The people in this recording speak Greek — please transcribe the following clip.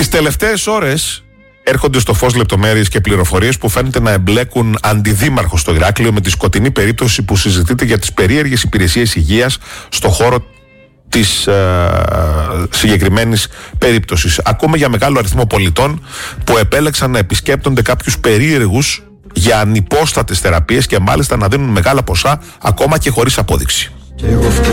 τελευταίες ώρες έρχονται στο φως λεπτομέρειες και πληροφορίες που φαίνεται να εμπλέκουν αντιδήμαρχο στο Ηράκλειο με τη σκοτεινή περίπτωση που συζητείται για τις περίεργες υπηρεσίες υγείας στο χώρο της συγκεκριμένης περίπτωσης. Ακούμε για μεγάλο αριθμό πολιτών που επέλεξαν να επισκέπτονται κάποιους περίεργους για ανυπόστατες θεραπείες και μάλιστα να δίνουν μεγάλα ποσά ακόμα και χωρίς απόδειξη.